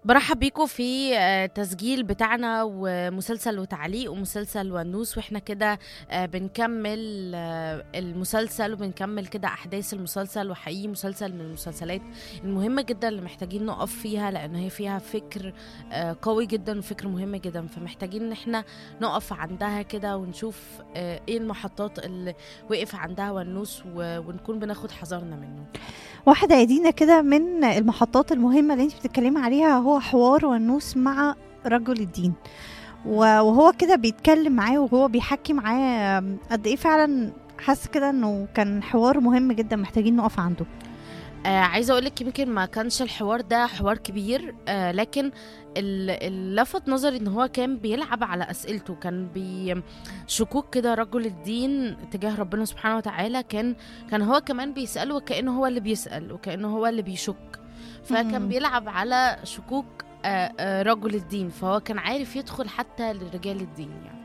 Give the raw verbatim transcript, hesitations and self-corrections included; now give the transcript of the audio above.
برحب بيكم في آه، تسجيل بتاعنا ومسلسل وتعليق ومسلسل ونوس، واحنا كده آه، بنكمل آه، المسلسل وبنكمل كده احداث المسلسل. وحقيقي مسلسل من المسلسلات المهمة جدا اللي محتاجين نقف فيها، لان هي فيها فكر آه، قوي جدا وفكر مهم جدا، فمحتاجين ان احنا نقف عندها كده ونشوف آه، ايه المحطات اللي وقف عندها ونوس و- ونكون بناخد حذرنا منه. واحدة يا دينا كده من المحطات المهمة اللي انت بتتكلمي عليها هو حوار ونوس مع رجل الدين. و- وهو كده بيتكلم معاه وهو بيحكي معاه قد ايه فعلا حاسة كده انه كان حوار مهم جدا محتاجين نقف عنده. آه عايزه اقول لك يمكن ما كانش الحوار ده حوار كبير، آه لكن ال- اللي لفت نظري ان هو كان بيلعب على اسئلته، كان بي شكوك كده رجل الدين تجاه ربنا سبحانه وتعالى، كان كان هو كمان بيسأله وكأنه هو اللي بيسأل وكأنه هو اللي بيشك، فكان مم. بيلعب على شكوك آه آه رجل الدين، فهو كان عارف يدخل حتى لرجال الدين يعني.